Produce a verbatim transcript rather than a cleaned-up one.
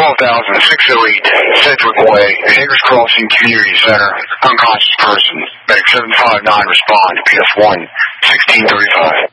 twelve thousand six oh eight Sedgwick Way, Hager's Crossing Community Center. Unconscious person. Medic seven five nine respond. P S one sixteen thirty-five.